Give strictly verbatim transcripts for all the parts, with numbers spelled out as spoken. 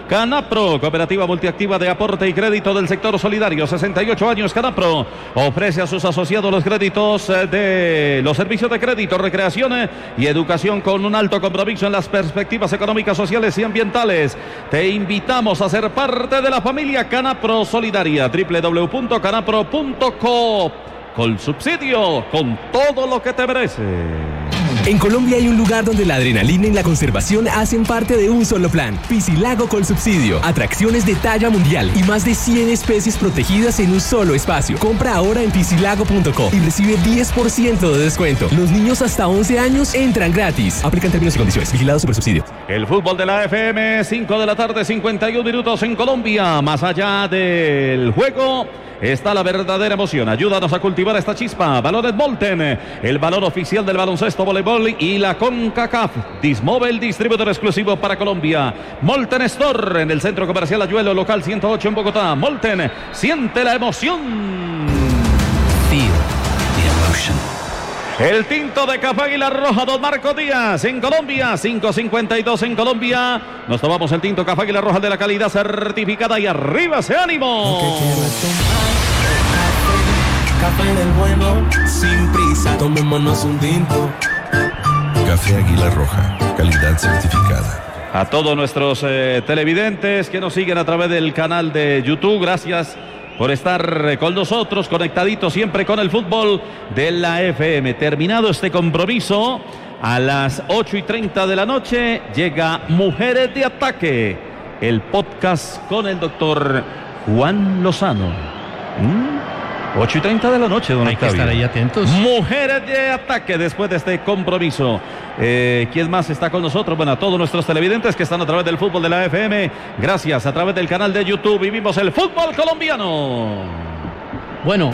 Canapro, cooperativa multiactiva de aporte y crédito del sector solidario, sesenta y ocho años. Canapro ofrece a sus asociados los créditos de los servicios de crédito, recreación y educación con un alto compromiso en las perspectivas económicas, sociales y ambientales. Te invitamos a ser parte de la familia Canapro Solidaria, doble u doble u doble u punto canapro punto co. Con subsidio, con todo lo que te merece. En Colombia hay un lugar donde la adrenalina y la conservación hacen parte de un solo plan. Piscilago con subsidio. Atracciones de talla mundial y más de cien especies protegidas en un solo espacio. Compra ahora en piscilago punto co y recibe diez por ciento de descuento. Los niños hasta once años entran gratis. Aplican términos y condiciones. Vigilado Supersubsidio. El fútbol de la F M, cinco de la tarde, cincuenta y uno minutos en Colombia. Más allá del juego está la verdadera emoción. Ayúdanos a cultivar esta chispa. Balones Molten, el valor oficial del baloncesto, voleibol y la CONCACAF. Dismóvil, distribuidor exclusivo para Colombia. Molten Store en el Centro Comercial Ayuelo, local ciento ocho en Bogotá. Molten, siente la emoción. Feel the emotion. El tinto de Café Águila Roja, don Marco Díaz en Colombia, cinco cincuenta y dos en Colombia. Nos tomamos el tinto Café Águila Roja de la calidad certificada y arriba ese ánimo. Café del bueno, sin prisa, tomémonos un tinto. Café Águila Roja, calidad certificada. A todos nuestros eh, televidentes que nos siguen a través del canal de YouTube, gracias por estar con nosotros, conectaditos siempre con el fútbol de la F M. Terminado este compromiso, a las ocho y treinta de la noche llega Mujeres de Ataque, el podcast con el doctor Juan Lozano. ¿Mm? ocho y treinta de la noche, don Hay Octavio. que estar ahí atentos. Mujeres de Ataque después de este compromiso. Eh, ¿Quién más está con nosotros? Bueno, a todos nuestros televidentes que están a través del fútbol de la F M. Gracias, a través del canal de YouTube vivimos el fútbol colombiano. Bueno,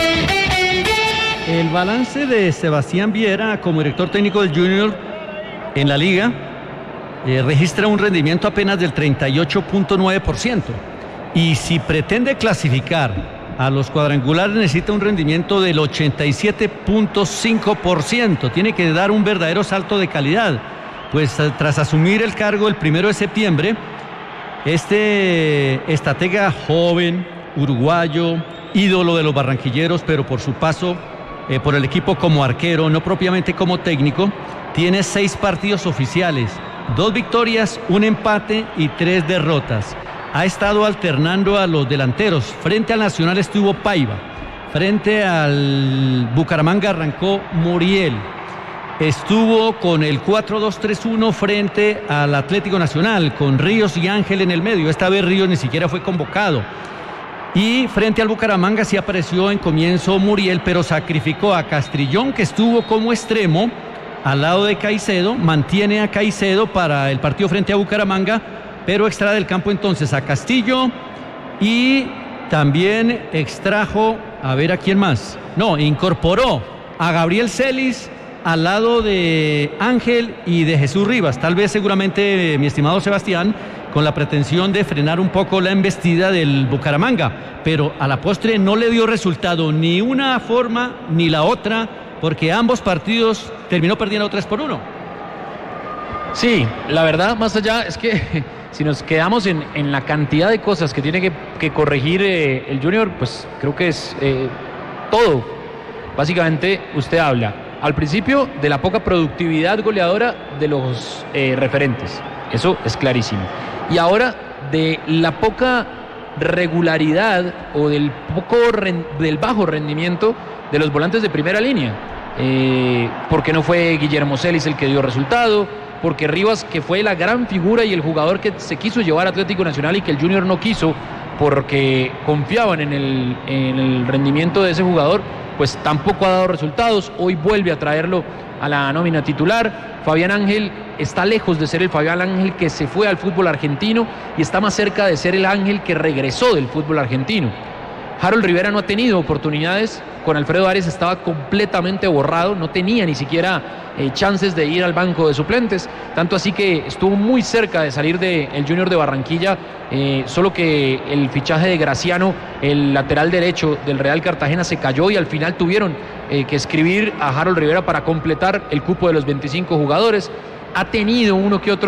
el balance de Sebastián Viera como director técnico del Junior en la liga eh, registra un rendimiento apenas del treinta y ocho punto nueve por ciento. Y si pretende clasificar a los cuadrangulares necesita un rendimiento del ochenta y siete punto cinco por ciento. Tiene que dar un verdadero salto de calidad. Pues tras asumir el cargo el primero de septiembre, este estratega joven, uruguayo, ídolo de los barranquilleros, pero por su paso eh, por el equipo como arquero, no propiamente como técnico, tiene seis partidos oficiales, dos victorias, un empate y tres derrotas. Ha estado alternando a los delanteros. Frente al Nacional estuvo Paiva. Frente al Bucaramanga arrancó Muriel. Estuvo con el cuatro dos tres uno frente al Atlético Nacional, con Ríos y Ángel en el medio. Esta vez Ríos ni siquiera fue convocado. Y frente al Bucaramanga sí apareció en comienzo Muriel, pero sacrificó a Castrillón, que estuvo como extremo al lado de Caicedo. Mantiene a Caicedo para el partido frente a Bucaramanga, pero extrae del campo entonces a Castillo y también extrajo, a ver a quién más, no, incorporó a Gabriel Celis al lado de Ángel y de Jesús Rivas, tal vez seguramente, mi estimado Sebastián, con la pretensión de frenar un poco la embestida del Bucaramanga, pero a la postre no le dio resultado ni una forma ni la otra, porque ambos partidos terminó perdiendo tres por uno. Sí, la verdad, más allá, es que si nos quedamos en, en la cantidad de cosas que tiene que, que corregir eh, el Junior, pues creo que es eh, todo. Básicamente, usted habla al principio de la poca productividad goleadora de los eh, referentes. Eso es clarísimo. Y ahora de la poca regularidad o del, poco del bajo rendimiento de los volantes de primera línea. Eh, porque no fue Guillermo Celis el que dio resultado, porque Rivas, que fue la gran figura y el jugador que se quiso llevar a Atlético Nacional y que el Junior no quiso porque confiaban en el, en el rendimiento de ese jugador, pues tampoco ha dado resultados. Hoy vuelve a traerlo a la nómina titular. Fabián Ángel está lejos de ser el Fabián Ángel que se fue al fútbol argentino y está más cerca de ser el Ángel que regresó del fútbol argentino. Harold Rivera no ha tenido oportunidades, con Alfredo Arias estaba completamente borrado, no tenía ni siquiera eh, chances de ir al banco de suplentes, tanto así que estuvo muy cerca de salir del Junior de Barranquilla, eh, solo que el fichaje de Graciano, el lateral derecho del Real Cartagena, se cayó y al final tuvieron eh, que escribir a Harold Rivera para completar el cupo de los veinticinco jugadores. Ha tenido uno que otro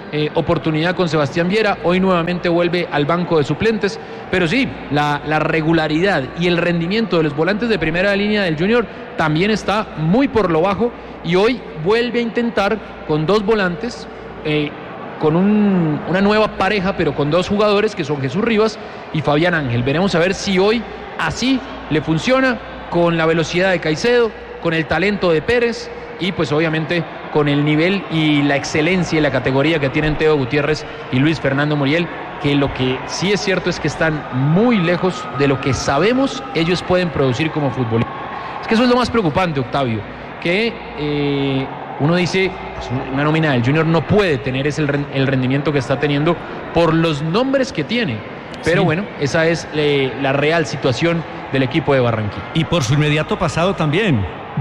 eh, oportunidad con Sebastián Viera, hoy nuevamente vuelve al banco de suplentes, pero sí, la, la regularidad y el rendimiento de los volantes de primera línea del Junior también está muy por lo bajo, y hoy vuelve a intentar con dos volantes, eh, con un, una nueva pareja, pero con dos jugadores que son Jesús Rivas y Fabián Ángel. Veremos a ver si hoy así le funciona, con la velocidad de Caicedo, con el talento de Pérez y pues obviamente con el nivel y la excelencia y la categoría que tienen Teo Gutiérrez y Luis Fernando Muriel, que lo que sí es cierto es que están muy lejos de lo que sabemos ellos pueden producir como futbolistas. Es que eso es lo más preocupante, Octavio, que eh, uno dice, pues una nómina del Junior no puede tener ese el rendimiento que está teniendo por los nombres que tiene, pero sí. Bueno, esa es eh, la real situación del equipo de Barranquilla. Y por su inmediato pasado también,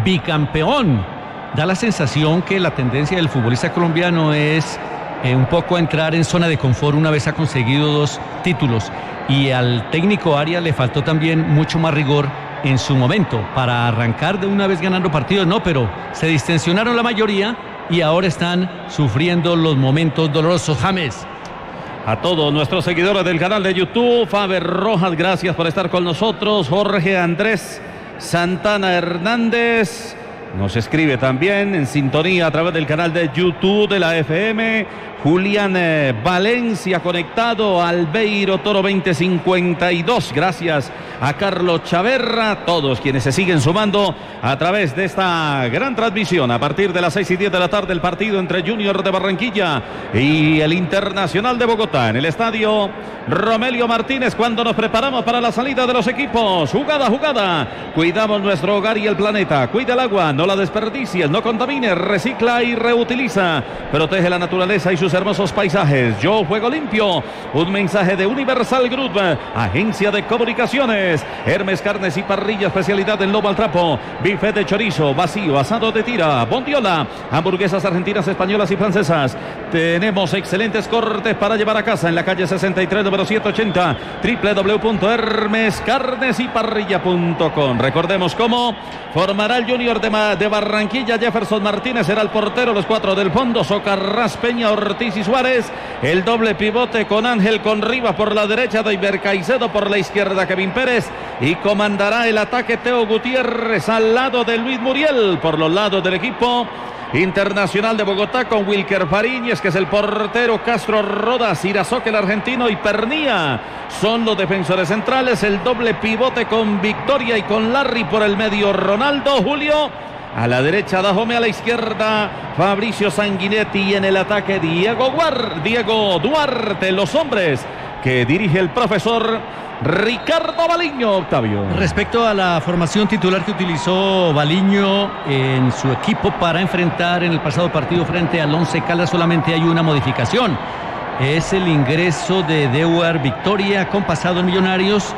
bicampeón. Da la sensación que la tendencia del futbolista colombiano es eh, un poco entrar en zona de confort una vez ha conseguido dos títulos, y al técnico Arias le faltó también mucho más rigor en su momento para arrancar de una vez ganando partidos, no, pero se distensionaron la mayoría y ahora están sufriendo los momentos dolorosos. James. A todos nuestros seguidores del canal de YouTube, Faber Rojas, gracias por estar con nosotros. Jorge Andrés Santana Hernández nos escribe también en sintonía a través del canal de YouTube de la F M. Julián eh, Valencia conectado al Beiro Toro veinte cincuenta y dos. Gracias a Carlos Chaverra, todos quienes se siguen sumando a través de esta gran transmisión a partir de las seis y diez de la tarde, el partido entre Junior de Barranquilla y el Internacional de Bogotá en el estadio Romelio Martínez, cuando nos preparamos para la salida de los equipos. Jugada, jugada. Cuidamos nuestro hogar y el planeta. Cuida el agua, no la desperdicies, no contamine, recicla y reutiliza. Protege la naturaleza y sus hermosos paisajes. Yo juego limpio. Un mensaje de Universal Group, agencia de comunicaciones. Hermes Carnes y Parrilla, especialidad en lomo al trapo. Bife de chorizo, vacío, asado de tira, bondiola, hamburguesas argentinas, españolas y francesas. Tenemos excelentes cortes para llevar a casa en la calle sesenta y tres, número ciento ochenta, doble u doble u doble u punto hermes carnes y parrilla punto com. Recordemos cómo formará el Junior de, de Barranquilla. Jefferson Martínez será el portero, los cuatro del fondo, Socarrás, Peña, Ortiz y Suárez. El doble pivote con Ángel, con Rivas por la derecha, Deiber Caicedo por la izquierda, Kevin Pérez, y comandará el ataque Teo Gutiérrez al lado de Luis Muriel por los lados del equipo Internacional de Bogotá, con Wilker Fariñez, que es el portero, Castro Rodas, Irazoque el argentino y Pernía son los defensores centrales. El doble pivote con Victoria y con Larry por el medio, Ronaldo Julio. A la derecha Dajome, a la izquierda Fabricio Sanguinetti, y en el ataque Diego, Guar, Diego Duarte. Los hombres que dirige el profesor Ricardo Baliño, Octavio. Respecto a la formación titular que utilizó Baliño en su equipo para enfrentar en el pasado partido frente al Once Caldas, solamente hay una modificación. Es el ingreso de Deuar Victoria con pasado en Millonarios,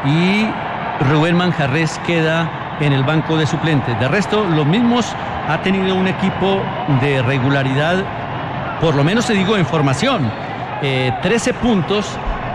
y Rubén Manjarrés queda en el banco de suplentes. De resto, los mismos. Ha tenido un equipo de regularidad, por lo menos se digo en formación. Eh, trece puntos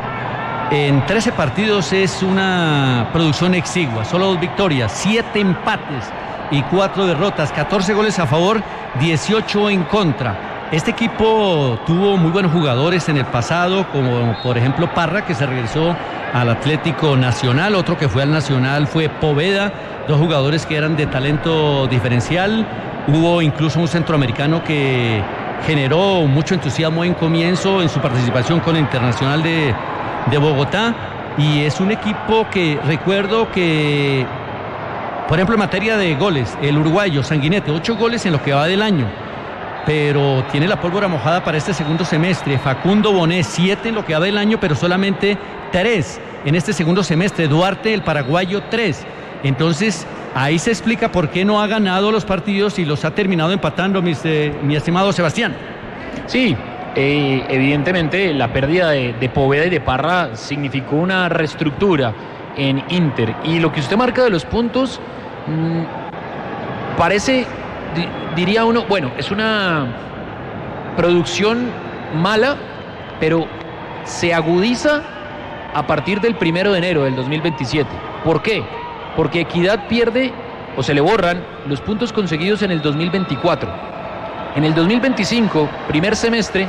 en trece partidos es una producción exigua. Solo dos victorias, siete empates y cuatro derrotas, catorce goles a favor, dieciocho en contra. Este equipo tuvo muy buenos jugadores en el pasado, como por ejemplo Parra, que se regresó al Atlético Nacional. Otro que fue al Nacional fue Poveda, dos jugadores que eran de talento diferencial. Hubo incluso un centroamericano que generó mucho entusiasmo en comienzo en su participación con el Internacional de, de Bogotá, y es un equipo que recuerdo que, por ejemplo, en materia de goles, el uruguayo Sanguinetti, ocho goles en lo que va del año, pero tiene la pólvora mojada para este segundo semestre. Facundo Bonet, siete en lo que va del año, pero solamente tres en este segundo semestre. Duarte, el paraguayo, tres. Entonces, ahí se explica por qué no ha ganado los partidos y los ha terminado empatando, mis, eh, mi estimado Sebastián. Sí, eh, evidentemente la pérdida de, de Poveda y de Parra significó una reestructura en Inter. Y lo que usted marca de los puntos, mmm, parece... diría uno, bueno, es una producción mala, pero se agudiza a partir del primero de enero del dos mil veintisiete. ¿Por qué? Porque Equidad pierde o se le borran los puntos conseguidos en el dos mil veinticuatro. En el dos mil veinticinco, primer semestre,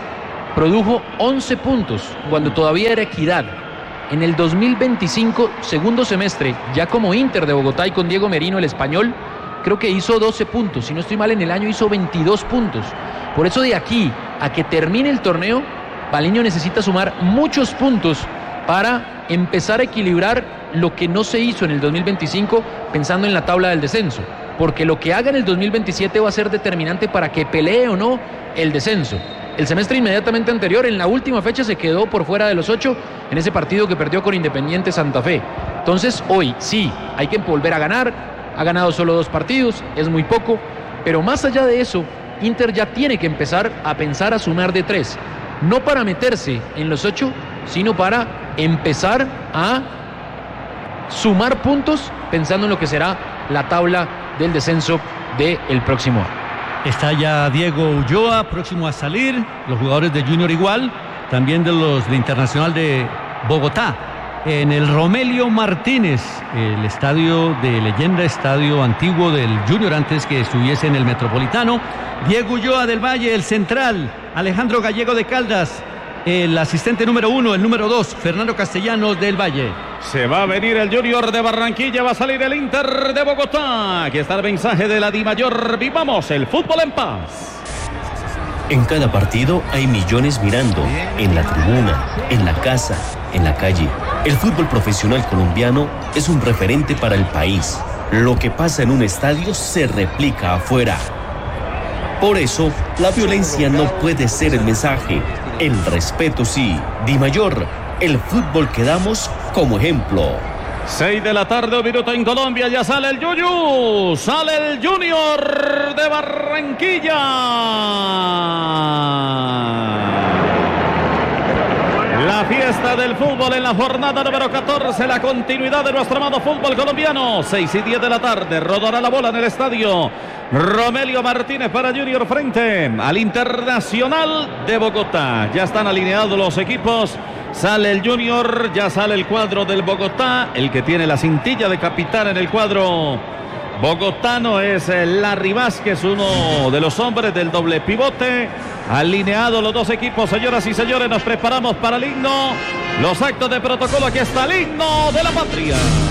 produjo once puntos cuando todavía era Equidad. En el dos mil veinticinco, segundo semestre, ya como Inter de Bogotá y con Diego Merino, el español, creo que hizo doce puntos. Si no estoy mal, en el año hizo veintidós puntos. Por eso de aquí a que termine el torneo, Baliño necesita sumar muchos puntos para empezar a equilibrar lo que no se hizo en el dos mil veinticinco pensando en la tabla del descenso. Porque lo que haga en el dos mil veintisiete va a ser determinante para que pelee o no el descenso. El semestre inmediatamente anterior, en la última fecha, se quedó por fuera de los ocho en ese partido que perdió con Independiente Santa Fe. Entonces, hoy sí, hay que volver a ganar. Ha ganado solo dos partidos, es muy poco. Pero más allá de eso, Inter ya tiene que empezar a pensar a sumar de tres. No para meterse en los ocho, sino para empezar a sumar puntos pensando en lo que será la tabla del descenso del próximo año. Está ya Diego Ulloa, próximo a salir, los jugadores de Junior igual, también de los de Internacional de Bogotá. En el Romelio Martínez, el estadio de leyenda, estadio antiguo del Junior antes que estuviese en el Metropolitano. Diego Ulloa del Valle, el central. Alejandro Gallego de Caldas, el asistente número uno, el número dos, Fernando Castellanos del Valle. Se va a venir el Junior de Barranquilla, va a salir el Inter de Bogotá. Aquí está el mensaje de la Dimayor. Vivamos el fútbol en paz. En cada partido hay millones mirando, en la tribuna, en la casa, en la calle. El fútbol profesional colombiano es un referente para el país. Lo que pasa en un estadio se replica afuera. Por eso, la violencia no puede ser el mensaje. El respeto sí. Dimayor, el fútbol que damos como ejemplo. seis de la tarde, un minuto en Colombia, ya sale el Yuyu, sale el Junior de Barranquilla. La fiesta del fútbol en la jornada número catorce, la continuidad de nuestro amado fútbol colombiano. seis y diez de la tarde, rodará la bola en el estadio Romelio Martínez para Junior frente al Internacional de Bogotá. Ya están alineados los equipos. Sale el Junior, ya sale el cuadro del Bogotá. El que tiene la cintilla de capitán en el cuadro bogotano es Larry Vázquez, uno de los hombres del doble pivote. Alineados los dos equipos, señoras y señores, nos preparamos para el himno. Los actos de protocolo, aquí está el himno de la patria.